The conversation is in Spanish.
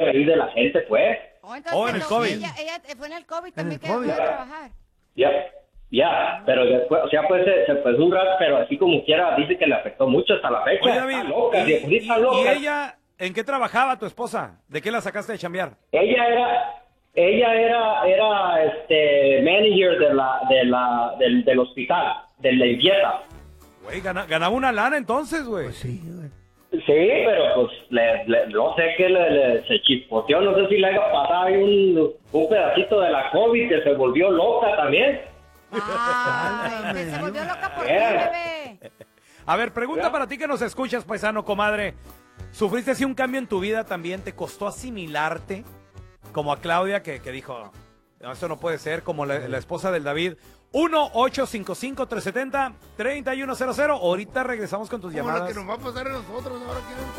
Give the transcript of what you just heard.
ahí de la gente, pues. En el COVID. Ella fue en el COVID también, que dejó de trabajar. Ya, pero después, o sea, pues se fue un rato, pero así como quiera, dice que le afectó mucho hasta la fecha. Oye, David, Está loca, viejita loca. ¿y ella en qué trabajaba tu esposa? ¿De qué la sacaste de chambear? Ella era manager del hospital, de la limpieza. Güey, ganaba una lana entonces, güey. Pues sí, güey. Sí, pero pues no sé qué se chispoteó, no sé si le haya pasado ahí un pedacito de la COVID que se volvió loca también. Ay, se volvió loca por ti, bebé. A ver, pregunta para ti que nos escuchas, paisano, comadre. ¿Sufriste así un cambio en tu vida también? ¿Te costó asimilarte? Como a Claudia que dijo, no, esto no puede ser, como la esposa del David. 1-855-370-3100. Ahorita regresamos con tus Como llamadas. lo que nos va a pasar a nosotros ahora que